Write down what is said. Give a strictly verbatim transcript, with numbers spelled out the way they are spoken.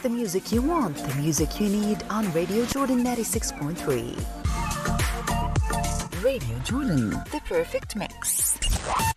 the music you want, the music you need on Radio Jordan ninety-six point three. Radio Jordan, the perfect mix.